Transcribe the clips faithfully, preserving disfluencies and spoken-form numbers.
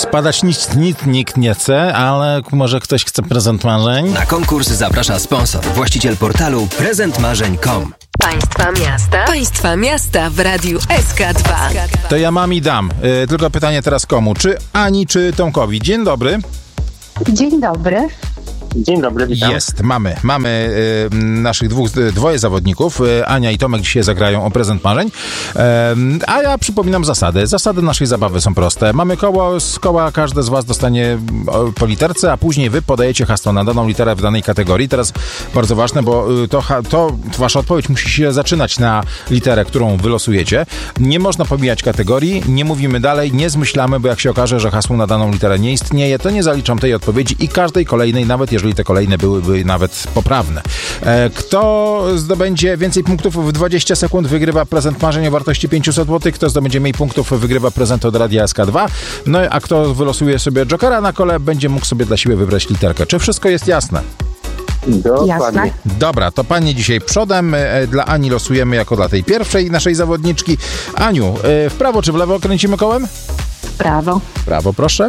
Wpadać nic, nic nikt nie chce, ale może ktoś chce prezent marzeń? Na konkurs zaprasza sponsor, właściciel portalu prezent marzeń kropka com. Państwa miasta. Państwa miasta w Radiu S K dwa. To ja mam i dam. Yy, tylko pytanie teraz komu? Czy Ani, czy Tomkowi? Dzień dobry. Dzień dobry. Dzień dobry, witam. Jest, mamy. Mamy y, naszych dwóch, dwoje zawodników. Y, Ania i Tomek dzisiaj zagrają o prezent marzeń. Y, a ja przypominam zasady. Zasady naszej zabawy są proste. Mamy koło, z koła każdy z was dostanie po literce, a później wy podajecie hasło na daną literę w danej kategorii. Teraz bardzo ważne, bo to, to wasza odpowiedź musi się zaczynać na literę, którą wylosujecie. Nie można pomijać kategorii, nie mówimy dalej, nie zmyślamy, bo jak się okaże, że hasło na daną literę nie istnieje, to nie zaliczam tej odpowiedzi i każdej kolejnej, nawet jeżeli te kolejne byłyby nawet poprawne. Kto zdobędzie więcej punktów w dwadzieścia sekund, wygrywa prezent marzeń o wartości pięćset złotych. Kto zdobędzie mniej punktów, wygrywa prezent od Radia S K dwa. No a kto wylosuje sobie jokera na kole, będzie mógł sobie dla siebie wybrać literkę. Czy wszystko jest jasne? Dokładnie. Dobra, to pani dzisiaj przodem. Dla Ani losujemy jako dla tej pierwszej naszej zawodniczki. Aniu, w prawo czy w lewo kręcimy kołem? Prawo. Prawo, proszę.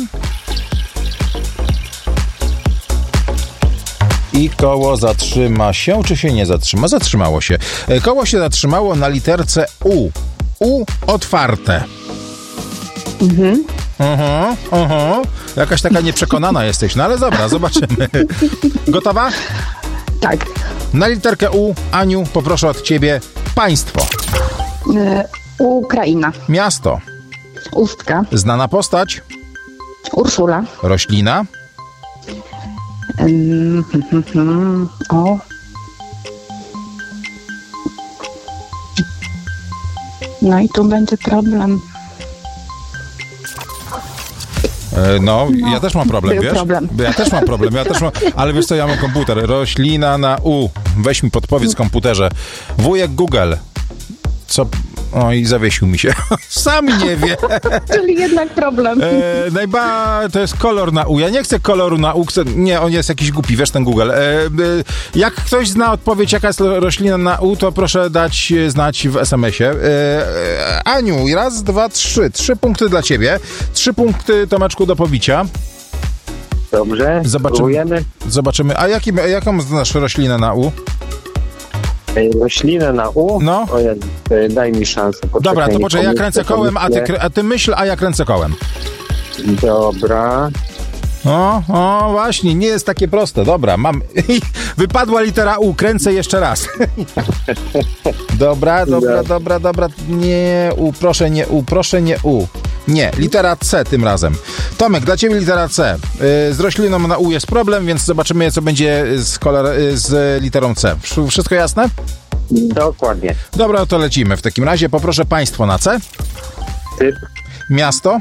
I koło zatrzyma się, czy się nie zatrzyma? Zatrzymało się. Koło się zatrzymało na literce U. U otwarte. Mhm. Mhm, mhm. Jakaś taka nieprzekonana jesteś, no ale dobra, zobaczymy. Gotowa? Tak. Na literkę U, Aniu, poproszę od ciebie państwo. Y, Ukraina. Miasto. Ustka. Znana postać. Urszula. Roślina. Ym, hmm, hmm, hmm. O. No i tu będzie problem. No, ja też mam problem, Był wiesz? problem. Ja też mam problem, ja też mam, ale wiesz co, ja mam komputer. Roślina na U. Weź mi podpowiedz komputerze. Wujek Google. Co? O, i zawiesił mi się. Sam nie wie. Czyli jednak problem. E, najba... To jest kolor na U. Ja nie chcę koloru na U. Chcę... Nie, on jest jakiś głupi, wiesz, ten Google. E, e, jak ktoś zna odpowiedź, jaka jest roślina na U, to proszę dać znać w es em esie. E, e, Aniu, raz, dwa, trzy. Trzy punkty dla ciebie. Trzy punkty, Tomeczku, do pobicia. Dobrze, Zobaczymy. próbujemy. Zobaczymy. A jaki, jaką znasz roślinę na U? Roślinę na U? No. O, ja, daj mi szansę. Poczekaj, Dobra, to nie poczekaj, ja pomyślę, kręcę kołem, a ty, pomyślę. krę- a ty myśl, a ja kręcę kołem. Dobra. O, o, właśnie, nie jest takie proste. Dobra, mam. Wypadła litera U, kręcę jeszcze raz. Dobra, dobra, dobra, dobra. Nie U, proszę nie U, proszę nie U. Nie, litera C tym razem. Tomek, dla ciebie litera C. Z rośliną na U jest problem, więc zobaczymy, co będzie z, kolor, z literą C. Wszystko jasne? Dokładnie. Dobra, to lecimy. W takim razie poproszę państwo na C. Typ. Miasto.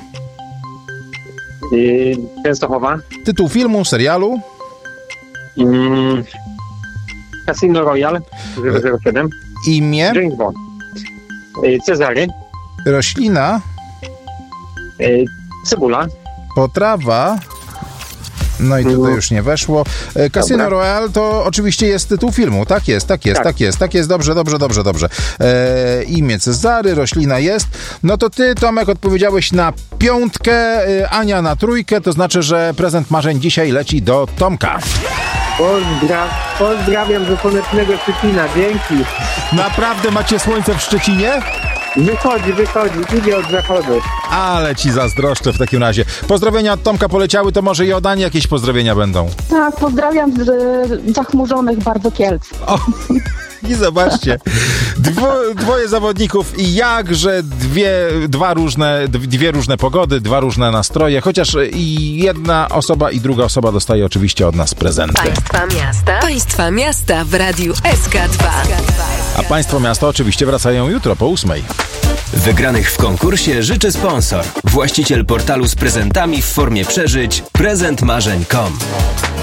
Yy, Częstochowa. Tytuł filmu, serialu. Yy, Casino Royale. zero zero siedem. Imię. James Bond. Yy, Cezary. Roślina. Yy, Cebula. Potrawa. No i tutaj już nie weszło. E, Casino Dobra. Royale to oczywiście jest tytuł filmu. Tak jest, tak jest, tak, Tak. jest, tak jest. Dobrze, dobrze, dobrze, dobrze. E, imię Cezary, roślina jest. No to ty, Tomek, odpowiedziałeś na piątkę, e, Ania na trójkę, to znaczy, że prezent marzeń dzisiaj leci do Tomka. Pozdra- pozdrawiam ze słonecznego Szczecina. Dzięki. Naprawdę macie słońce w Szczecinie? Wychodzi, wychodzi. Idzie od zachodu. Ale ci zazdroszczę w takim razie. Pozdrowienia od Tomka poleciały, to może i od Ani jakieś pozdrowienia będą. Tak, pozdrawiam z y, zachmurzonych bardzo Kielc. O, i zobaczcie, Dwo, dwoje zawodników i jakże dwie, dwa różne, dwie różne pogody, dwa różne nastroje, chociaż i jedna osoba i druga osoba dostaje oczywiście od nas prezenty. Państwa miasta. Państwa miasta w Radiu S K dwa. A państwo miasta oczywiście wracają jutro po ósmej. Wygranych w konkursie życzy sponsor, właściciel portalu z prezentami w formie przeżyć prezent marzeń kropka com.